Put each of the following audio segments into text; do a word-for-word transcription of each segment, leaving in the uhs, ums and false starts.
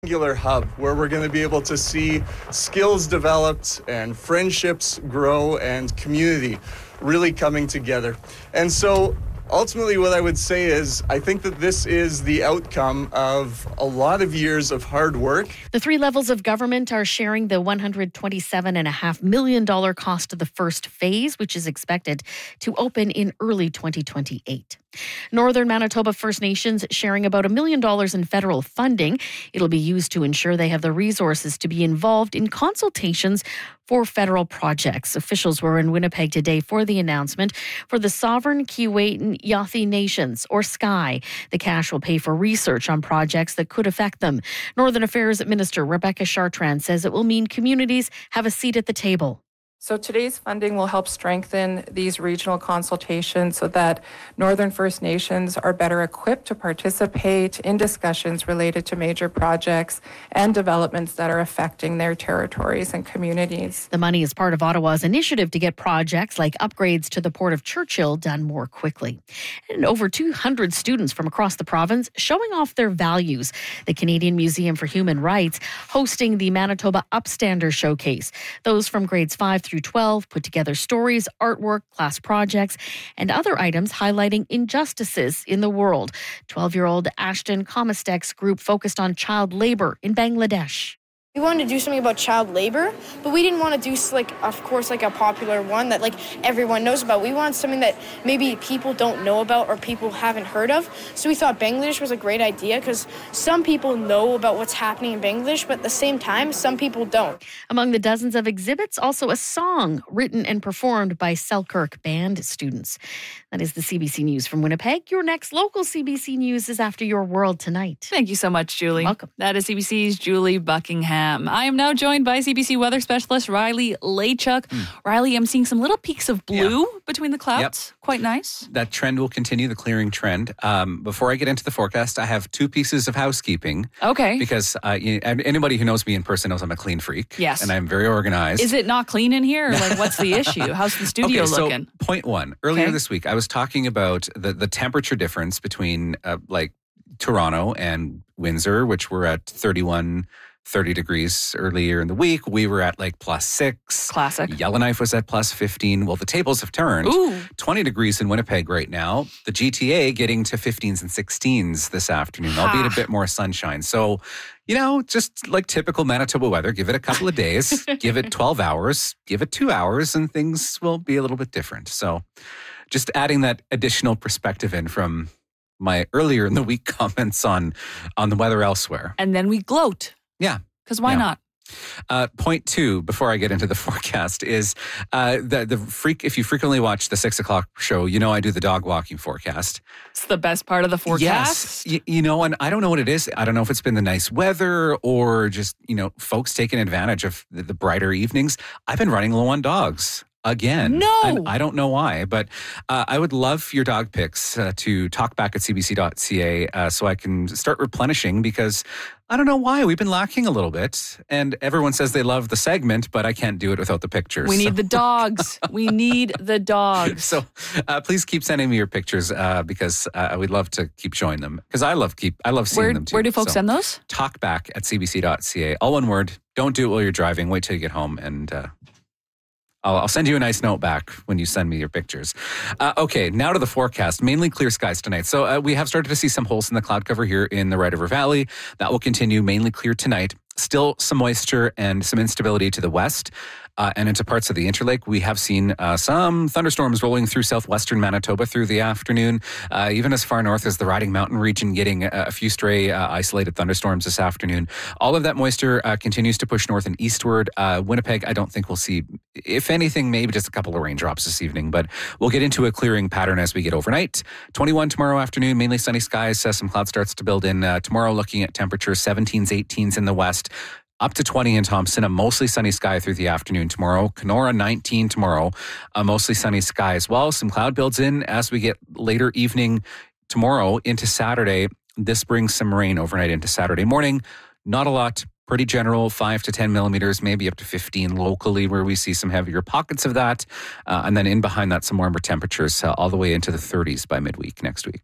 Singular hub where we're going to be able to see skills developed and friendships grow and community really coming together. And so ultimately what I would say is I think that this is the outcome of a lot of years of hard work. The three levels of government are sharing the one hundred twenty-seven point five million dollars cost of the first phase, which is expected to open in early twenty twenty-eight. Northern Manitoba First Nations sharing about a million dollars in federal funding. It'll be used to ensure they have the resources to be involved in consultations for federal projects. Officials were in Winnipeg today for the announcement for the Sovereign Keewatin Yathi Nations, or S K Y. The cash will pay for research on projects that could affect them. Northern Affairs Minister Rebecca Chartrand says it will mean communities have a seat at the table. So today's funding will help strengthen these regional consultations so that Northern First Nations are better equipped to participate in discussions related to major projects and developments that are affecting their territories and communities. The money is part of Ottawa's initiative to get projects like upgrades to the Port of Churchill done more quickly. And over two hundred students from across the province showing off their values. The Canadian Museum for Human Rights hosting the Manitoba Upstander Showcase. Those from grades five through twelve put together stories, artwork, class projects, and other items highlighting injustices in the world. twelve-year-old Ashton Komastek's group focused on child labor in Bangladesh. We wanted to do something about child labor, but we didn't want to do, like, of course, like a popular one that, like, everyone knows about. We wanted something that maybe people don't know about or people haven't heard of. So we thought Bangladesh was a great idea because some people know about what's happening in Bangladesh, but at the same time, some people don't. Among the dozens of exhibits, also a song written and performed by Selkirk band students. That is the C B C News from Winnipeg. Your next local C B C News is after Your World Tonight. Thank you so much, Julie. Welcome. That is C B C's Julie Buckingham. I am now joined by C B C weather specialist Riley Lachuk. Mm. Riley, I'm seeing some little peaks of blue yeah. between the clouds. Yep. Quite nice. That trend will continue, the clearing trend. Um, before I get into the forecast, I have two pieces of housekeeping. Okay. Because uh, you, anybody who knows me in person knows I'm a clean freak. Yes. And I'm very organized. Is it not clean in here? Or like, what's the issue? How's the studio okay, looking? So, point one. Earlier okay. this week, I was talking about the, the temperature difference between uh, like Toronto and Windsor, which were at thirty-one, thirty degrees earlier in the week. We were at like plus six. Classic. Yellowknife was at plus fifteen. Well, the tables have turned. Ooh. twenty degrees in Winnipeg right now. The G T A getting to fifteens and sixteens this afternoon, albeit a bit more sunshine. So, you know, just like typical Manitoba weather, give it a couple of days, give it twelve hours, give it two hours, and things will be a little bit different. So just adding that additional perspective in from my earlier in the week comments on, on the weather elsewhere. And then we gloat. Yeah. Because why yeah. not? Uh, point two, before I get into the forecast, is uh, the the freak. If you frequently watch the six o'clock show, you know I do the dog walking forecast. It's the best part of the forecast. Yes, y- you know, and I don't know what it is. I don't know if it's been the nice weather or just you know folks taking advantage of the, the brighter evenings. I've been running low on dogs. Again. No. And I don't know why, but uh, I would love your dog pics uh, to talk back at c b c dot c a uh, so I can start replenishing because I don't know why. We've been lacking a little bit. And everyone says they love the segment, but I can't do it without the pictures. We need so. the dogs. We need the dogs. So uh, please keep sending me your pictures uh, because uh, we'd love to keep showing them. Because I love keep I love seeing where, them too. Where do folks so, send those? Talk back at c b c dot c a. All one word. Don't do it while you're driving. Wait till you get home and... Uh, I'll, I'll send you a nice note back when you send me your pictures. Uh, okay, now to the forecast. Mainly clear skies tonight. So uh, we have started to see some holes in the cloud cover here in the Red River Valley. That will continue mainly clear tonight. Still some moisture and some instability to the west uh, and into parts of the Interlake. We have seen uh, some thunderstorms rolling through southwestern Manitoba through the afternoon, uh, even as far north as the Riding Mountain region, getting a, a few stray uh, isolated thunderstorms this afternoon. All of that moisture uh, continues to push north and eastward. Uh, Winnipeg, I don't think we'll see, if anything, maybe just a couple of raindrops this evening, but we'll get into a clearing pattern as we get overnight. twenty-one tomorrow afternoon, mainly sunny skies. Uh, some cloud starts to build in uh, tomorrow, looking at temperatures seventeens, eighteens in the west. Up to twenty in Thompson, a mostly sunny sky through the afternoon tomorrow. Kenora, nineteen tomorrow, a mostly sunny sky as well. Some cloud builds in as we get later evening tomorrow into Saturday. This brings some rain overnight into Saturday morning. Not a lot, pretty general, five to ten millimeters, maybe up to fifteen locally where we see some heavier pockets of that. Uh, and then in behind that, some warmer temperatures uh, all the way into the thirties by midweek next week.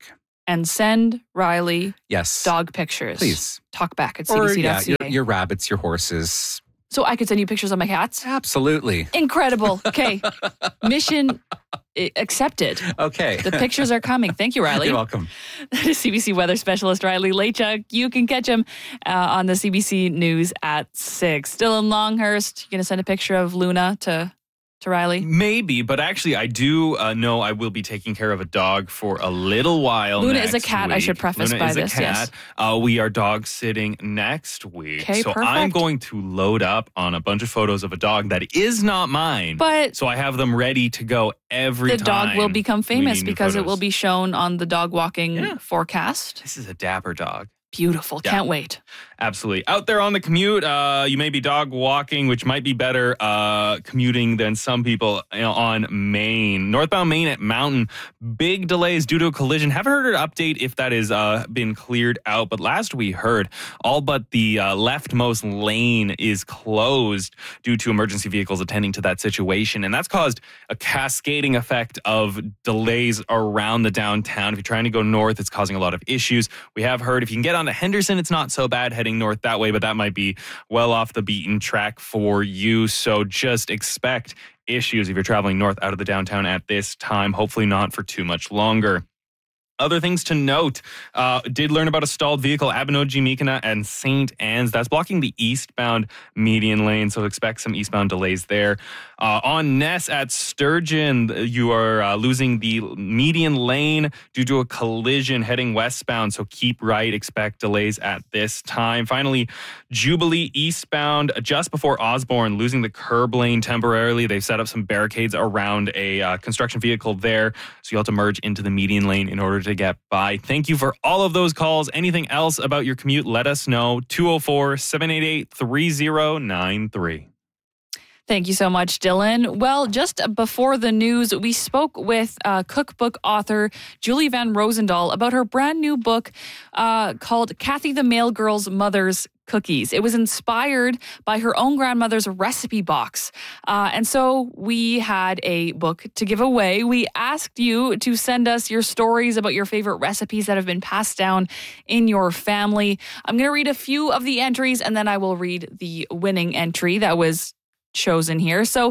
and send Riley Yes. dog pictures. Please. Talk back at Or c b c yeah, dot c a. your, your rabbits, your horses. So I could send you pictures of my cats? Absolutely. Incredible. Okay. Mission i- accepted. Okay. The pictures are coming. Thank you, Riley. You're welcome. That is C B C weather specialist Riley Lechuk. You can catch him uh, on the C B C News at six. Still in Longhurst. You going to send a picture of Luna to to Riley? Maybe, but actually I do uh, know I will be taking care of a dog for a little while. Luna is a next cat, I week. should preface Luna by is this, a yes. cat. Uh, we are dog sitting next week. Okay, so perfect. I'm going to load up on a bunch of photos of a dog that is not mine. But so I have them ready to go every the time. dog will become we famous need new because it photos. will be shown on the dog walking Yeah. forecast. This is a dapper dog. Beautiful. Yeah. Can't wait. Absolutely. Out there on the commute, uh, you may be dog walking, which might be better uh, commuting than some people you know, on Maine. Northbound Maine at Mountain, big delays due to a collision. Haven't heard an update if that has uh, been cleared out, but last we heard, all but the uh, leftmost lane is closed due to emergency vehicles attending to that situation. And that's caused a cascading effect of delays around the downtown. If you're trying to go north, it's causing a lot of issues. We have heard if you can get onto Henderson, it's not so bad heading north that way, but that might be well off the beaten track for you. So just expect issues if you're traveling north out of the downtown at this time. Hopefully not for too much longer. Other things to note, uh, did learn about a stalled vehicle, Abinogi, Mikana, and Saint Anne's. That's blocking the eastbound median lane, so expect some eastbound delays there. Uh, on Ness at Sturgeon, you are uh, losing the median lane due to a collision heading westbound, so keep right, expect delays at this time. Finally, Jubilee eastbound, just before Osborne, losing the curb lane temporarily. They've set up some barricades around a uh, construction vehicle there, so you'll have to merge into the median lane in order to to get by. Thank you for all of those calls. Anything else about your commute, let us know. two oh four, seven eight eight, three oh nine three. Thank you so much, Dylan. Well, just before the news, we spoke with uh, cookbook author Julie Van Rosendahl about her brand new book uh, called Kathy the Mail Girl's Mother's Cookies. It was inspired by her own grandmother's recipe box. Uh, and so we had a book to give away. We asked you to send us your stories about your favorite recipes that have been passed down in your family. I'm going to read a few of the entries and then I will read the winning entry that was chosen here. So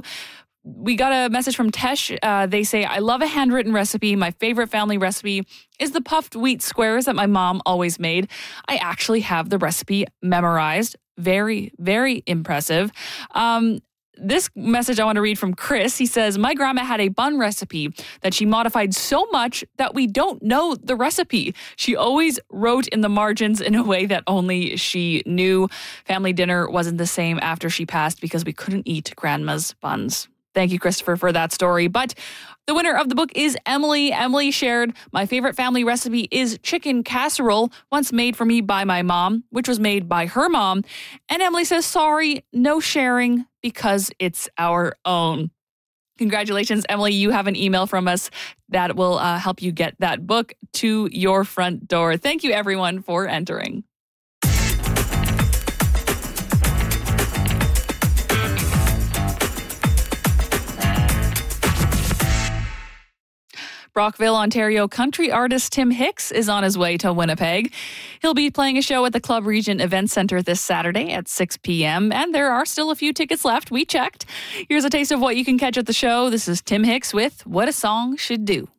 we got a message from Tesh. Uh, they say, I love a handwritten recipe. My favorite family recipe is the puffed wheat squares that my mom always made. I actually have the recipe memorized. Very, very impressive. Um, This message I want to read from Chris. He says, my grandma had a bun recipe that she modified so much that we don't know the recipe. She always wrote in the margins in a way that only she knew. Family dinner wasn't the same after she passed because we couldn't eat grandma's buns. Thank you, Christopher, for that story. But the winner of the book is Emily. Emily shared, my favorite family recipe is chicken casserole, once made for me by my mom, which was made by her mom. And Emily says, sorry, no sharing because it's our own. Congratulations, Emily. You have an email from us that will uh, help you get that book to your front door. Thank you, everyone, for entering. Brockville, Ontario country artist Tim Hicks is on his way to Winnipeg. He'll be playing a show at the Club Regent Event Center this Saturday at six p.m. And there are still a few tickets left. We checked. Here's a taste of what you can catch at the show. This is Tim Hicks with What a Song Should Do.